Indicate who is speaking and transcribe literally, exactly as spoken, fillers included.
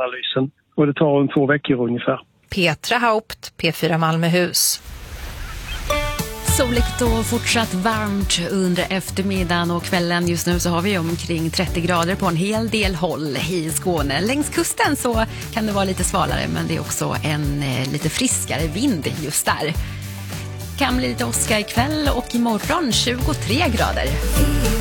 Speaker 1: väderanalysen. Och det tar en två veckor ungefär.
Speaker 2: Petra Haupt, P fyra Malmöhus.
Speaker 3: Soligt och fortsatt varmt under eftermiddagen och kvällen. Just nu så har vi omkring trettio grader på en hel del håll i Skåne. Längs kusten så kan det vara lite svalare, men det är också en eh, lite friskare vind just där. Kan bli lite åska ikväll och imorgon tjugotre grader.